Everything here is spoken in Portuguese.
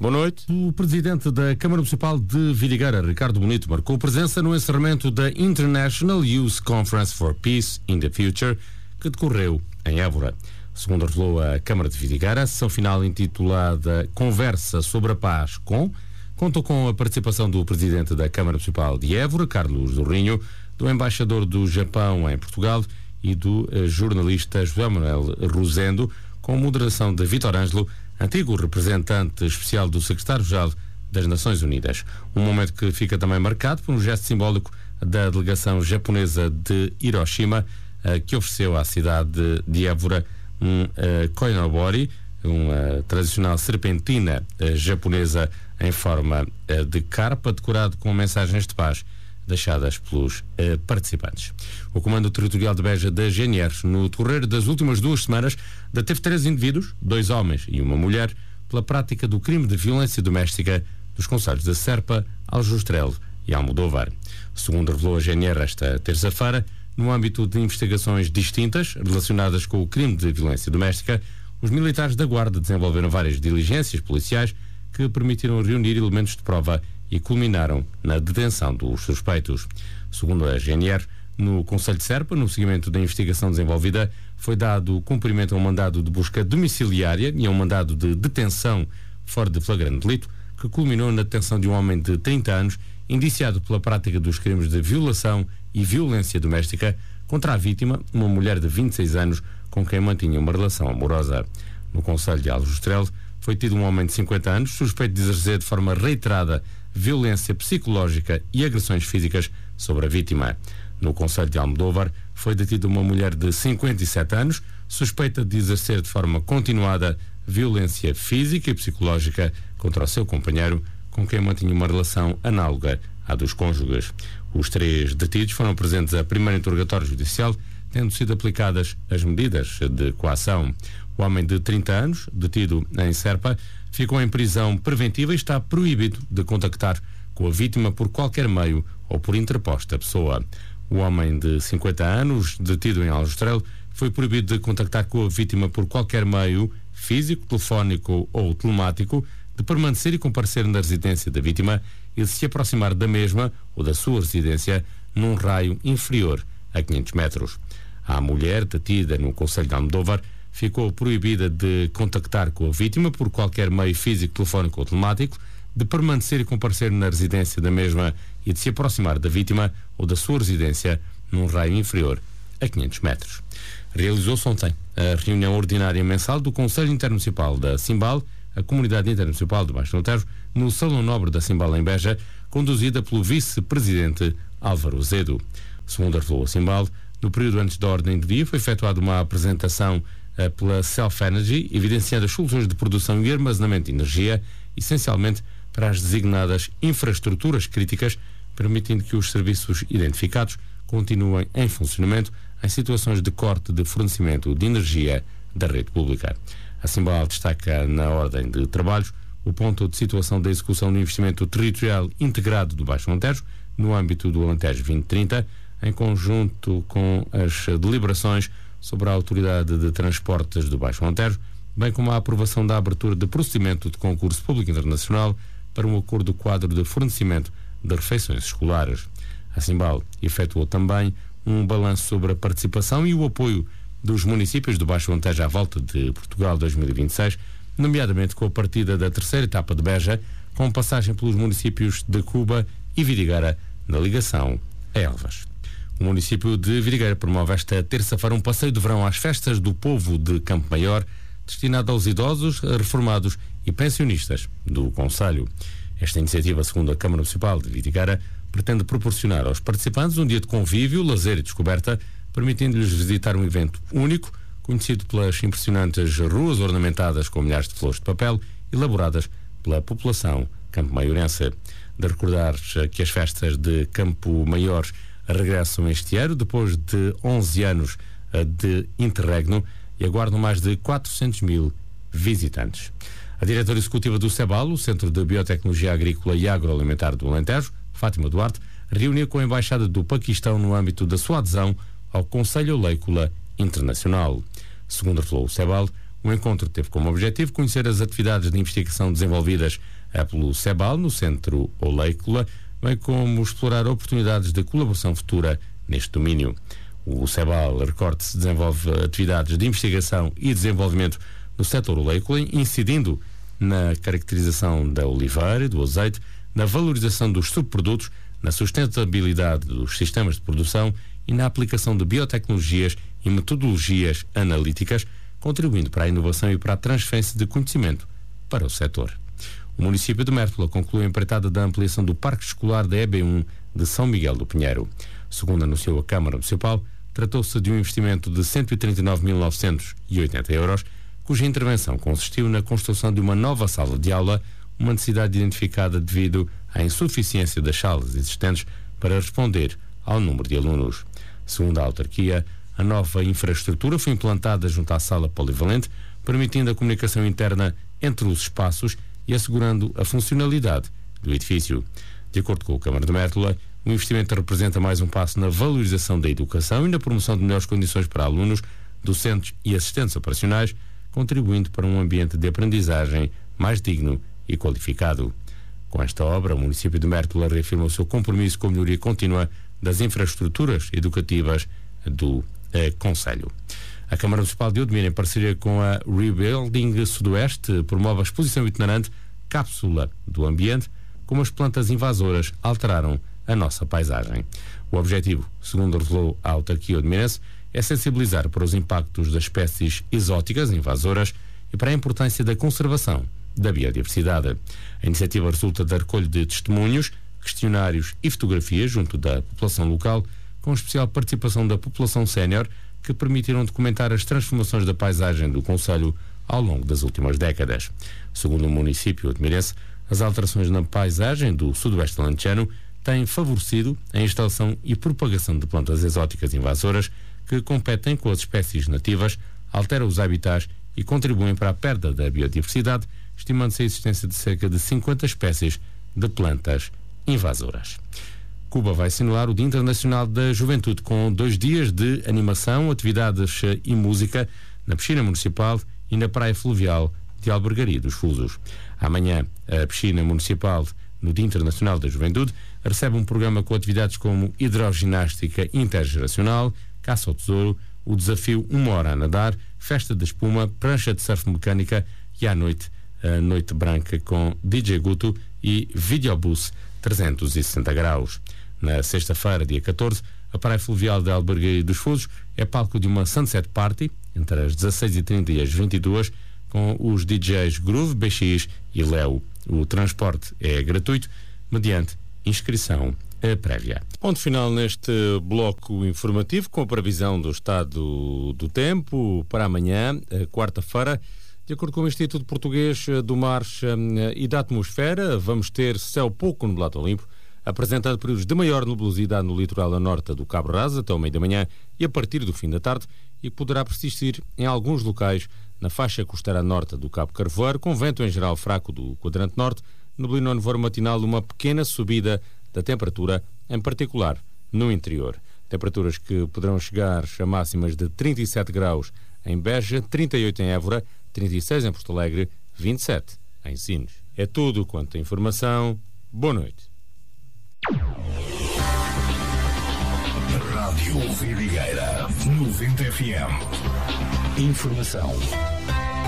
Boa noite. O presidente da Câmara Municipal de Vidigueira, Ricardo Bonito, marcou presença no encerramento da International Youth Conference for Peace in the Future, que decorreu em Évora. Segundo revelou a Câmara de Vidigueira, a sessão final intitulada Conversa sobre a Paz contou com a participação do presidente da Câmara Municipal de Évora, Carlos do Rinho, do embaixador do Japão em Portugal e do jornalista José Manuel Rosendo, com moderação de Vítor Ângelo, antigo representante especial do secretário-geral das Nações Unidas. Um momento que fica também marcado por um gesto simbólico da delegação japonesa de Hiroshima, que ofereceu à cidade de Évora um koinobori, uma tradicional serpentina japonesa em forma de carpa, decorado com mensagens de paz deixadas pelos participantes. O Comando Territorial de Beja da GNR, no decorrer das últimas 2 semanas, deteve 3 indivíduos, 2 homens e uma mulher, pela prática do crime de violência doméstica dos concelhos de Serpa, Aljustrel e Almodóvar. Segundo revelou a GNR esta terça-feira, no âmbito de investigações distintas relacionadas com o crime de violência doméstica, os militares da Guarda desenvolveram várias diligências policiais que permitiram reunir elementos de prova e culminaram na detenção dos suspeitos. Segundo a GNR, no Concelho de Serpa, no seguimento da investigação desenvolvida, foi dado cumprimento a um mandado de busca domiciliária e a um mandado de detenção fora de flagrante delito, que culminou na detenção de um homem de 30 anos, indiciado pela prática dos crimes de violação e violência doméstica contra a vítima, uma mulher de 26 anos, com quem mantinha uma relação amorosa. No Concelho de Aljustrel, foi tido um homem de 50 anos, suspeito de exercer de forma reiterada violência psicológica e agressões físicas sobre a vítima. No Concelho de Almodóvar, foi detida uma mulher de 57 anos, suspeita de exercer de forma continuada violência física e psicológica contra o seu companheiro, com quem mantinha uma relação análoga à dos cônjuges. Os 3 detidos foram presentes a primeiro interrogatório judicial, tendo sido aplicadas as medidas de coação. O homem de 30 anos, detido em Serpa, ficou em prisão preventiva e está proibido de contactar com a vítima por qualquer meio ou por interposta pessoa. O homem de 50 anos, detido em Aljustrel, foi proibido de contactar com a vítima por qualquer meio, físico, telefónico ou telemático, de permanecer e comparecer na residência da vítima e de se aproximar da mesma ou da sua residência num raio inferior a 500 metros. A mulher, detida no Concelho de Almodóvar, ficou proibida de contactar com a vítima por qualquer meio físico, telefónico ou telemático, de permanecer e comparecer na residência da mesma e de se aproximar da vítima ou da sua residência num raio inferior a 500 metros. Realizou-se ontem a reunião ordinária mensal do Conselho Intermunicipal da Simbal, a Comunidade Intermunicipal do Baixo Alentejo, no Salão Nobre da Simbal em Beja, conduzida pelo vice-presidente Álvaro Azedo. Segundo revelou a Simbal, no período antes da ordem de dia foi efetuada uma apresentação pela Self Energy, evidenciando as soluções de produção e armazenamento de energia, essencialmente para as designadas infraestruturas críticas, permitindo que os serviços identificados continuem em funcionamento em situações de corte de fornecimento de energia da rede pública. A Simbal destaca na ordem de trabalhos o ponto de situação da execução do investimento territorial integrado do Baixo Alentejo, no âmbito do Alentejo 2030, em conjunto com as deliberações sobre a Autoridade de Transportes do Baixo Alentejo, bem como a aprovação da abertura de procedimento de concurso público internacional para um acordo quadro de fornecimento de refeições escolares. A Simbal efetuou também um balanço sobre a participação e o apoio dos municípios do Baixo Alentejo à volta de Portugal 2026, nomeadamente com a partida da 3ª etapa de Beja, com passagem pelos municípios de Cuba e Vidigueira, na ligação a Elvas. O município de Vidigueira promove esta terça-feira um passeio de verão às festas do povo de Campo Maior, destinado aos idosos, reformados e pensionistas do concelho. Esta iniciativa, segundo a Câmara Municipal de Vidigueira, pretende proporcionar aos participantes um dia de convívio, lazer e descoberta, permitindo-lhes visitar um evento único, conhecido pelas impressionantes ruas ornamentadas com milhares de flores de papel, elaboradas pela população campo-maiorense. De recordar que as festas de Campo Maior regressam este ano, depois de 11 anos de interregno, e aguardam mais de 400 mil visitantes. A diretora executiva do CEBAL, o Centro de Biotecnologia Agrícola e Agroalimentar do Alentejo, Fátima Duarte, reuniu com a Embaixada do Paquistão no âmbito da sua adesão ao Conselho Oleícola Internacional. Segundo revelou o CEBAL, O encontro teve como objetivo conhecer as atividades de investigação desenvolvidas pelo CEBAL no Centro Oleícola, bem como explorar oportunidades de colaboração futura neste domínio. O CEBAL, recorde-se, desenvolve atividades de investigação e desenvolvimento no setor oleícola, incidindo na caracterização da oliveira e do azeite, na valorização dos subprodutos, na sustentabilidade dos sistemas de produção e na aplicação de biotecnologias e metodologias analíticas, contribuindo para a inovação e para a transferência de conhecimento para o setor. O município de Mértola conclui a empreitada da ampliação do Parque Escolar da EB1 de São Miguel do Pinheiro. Segundo anunciou a Câmara Municipal, tratou-se de um investimento de 139.980 euros, cuja intervenção consistiu na construção de uma nova sala de aula, uma necessidade identificada devido à insuficiência das salas existentes para responder ao número de alunos. Segundo a autarquia, a nova infraestrutura foi implantada junto à sala polivalente, permitindo a comunicação interna entre os espaços e assegurando a funcionalidade do edifício. De acordo com a Câmara de Mértola, o investimento representa mais um passo na valorização da educação e na promoção de melhores condições para alunos, docentes e assistentes operacionais, contribuindo para um ambiente de aprendizagem mais digno e qualificado. Com esta obra, o município de Mértola reafirma o seu compromisso com a melhoria contínua das infraestruturas educativas do concelho. A Câmara Municipal de Odmira, em parceria com a Rebuilding Sudoeste, promove a exposição itinerante Cápsula do Ambiente, como as plantas invasoras alteraram a nossa paisagem. O objetivo, segundo revelou a autarquia odmirense, é sensibilizar para os impactos das espécies exóticas invasoras e para a importância da conservação da biodiversidade. A iniciativa resulta da recolha de testemunhos, questionários e fotografias junto da população local, com especial participação da população sénior, que permitiram documentar as transformações da paisagem do concelho ao longo das últimas décadas. Segundo o município odmirense, as alterações na paisagem do sudoeste alentejano têm favorecido a instalação e propagação de plantas exóticas invasoras que competem com as espécies nativas, alteram os habitats e contribuem para a perda da biodiversidade, estimando-se a existência de cerca de 50 espécies de plantas invasoras. Cuba vai assinalar o Dia Internacional da Juventude, com 2 dias de animação, atividades e música na piscina municipal e na praia fluvial de Albergaria dos Fusos. Amanhã, a piscina municipal, no Dia Internacional da Juventude, recebe um programa com atividades como hidroginástica intergeracional, caça ao tesouro, o desafio 1 hora a nadar, festa de espuma, prancha de surf mecânica e à noite, a noite branca com DJ Guto e videobus 360 graus. Na sexta-feira, dia 14, a praia fluvial de Albergaria dos Fusos é palco de uma Sunset Party, entre as 16h30 e as 22h, com os DJs Groove, BX e Léo. O transporte é gratuito, mediante inscrição prévia. Ponto final neste bloco informativo, com a previsão do estado do tempo para amanhã, quarta-feira. De acordo com o Instituto Português do Mar e da Atmosfera, vamos ter céu pouco nublado ou limpo, apresentando períodos de maior nebulosidade no litoral a norte do Cabo Raso até ao meio da manhã e a partir do fim da tarde, e poderá persistir em alguns locais na faixa costeira norte do Cabo Carvoeiro, com vento em geral fraco do quadrante norte, neblina no nevoeiro matinal, uma pequena subida da temperatura, em particular no interior. Temperaturas que poderão chegar a máximas de 37 graus em Beja, 38 em Évora, 36 em Porto Alegre, 27 em Sines. É tudo quanto a informação. Boa noite. Rádio Vidigueira 90 FM. Informação